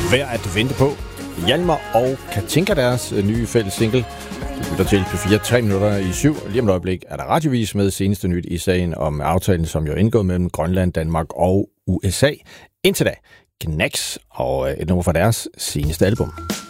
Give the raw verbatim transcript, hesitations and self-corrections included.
værd at vente på. Hjalmar og Katinka, deres nye fælles single. Du lytter til P fire, tre minutter i syv. Lige om et øjeblik er der radiovis med seneste nyt i sagen om aftalen, som jo er indgået mellem Grønland, Danmark og U S A. Indtil da, Knacks og et nummer fra deres seneste album.